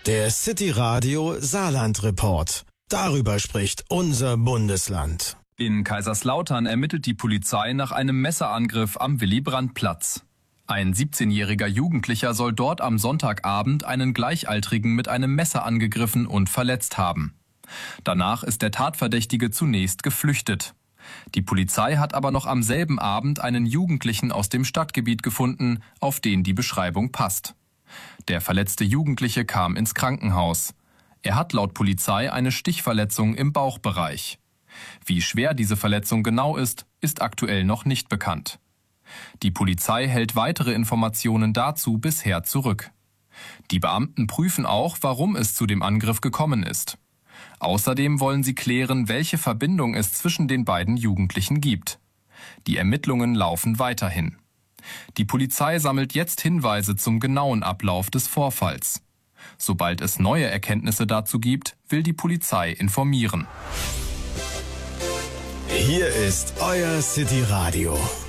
Der City Radio Saarland Report. Darüber spricht unser Bundesland. In Kaiserslautern ermittelt die Polizei nach einem Messerangriff am Willy-Brandt-Platz. Ein 17-jähriger Jugendlicher soll dort am Sonntagabend einen Gleichaltrigen mit einem Messer angegriffen und verletzt haben. Danach ist der Tatverdächtige zunächst geflüchtet. Die Polizei hat aber noch am selben Abend einen Jugendlichen aus dem Stadtgebiet gefunden, auf den die Beschreibung passt. Der verletzte Jugendliche kam ins Krankenhaus. Er hat laut Polizei eine Stichverletzung im Bauchbereich. Wie schwer diese Verletzung genau ist, ist aktuell noch nicht bekannt. Die Polizei hält weitere Informationen dazu bisher zurück. Die Beamten prüfen auch, warum es zu dem Angriff gekommen ist. Außerdem wollen sie klären, welche Verbindung es zwischen den beiden Jugendlichen gibt. Die Ermittlungen laufen weiterhin. Die Polizei sammelt jetzt Hinweise zum genauen Ablauf des Vorfalls. Sobald es neue Erkenntnisse dazu gibt, will die Polizei informieren. Hier ist euer City Radio.